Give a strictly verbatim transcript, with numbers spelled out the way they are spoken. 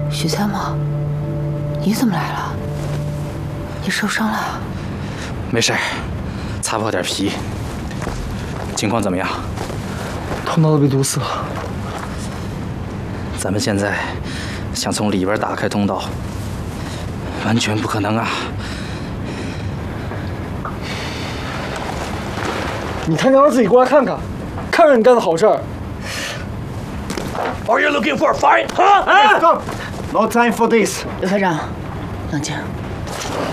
许参谋，你怎么来了？你受伤了？ 没事，擦破点皮。情况怎么样？ 通道都被堵死了。 咱们现在想从里边打开通道，完全不可能啊！ 你他娘的自己过来看看，看着你干的好事儿。 Are you looking for a fight? Huh? Stop! No time for this. 刘排长，冷静。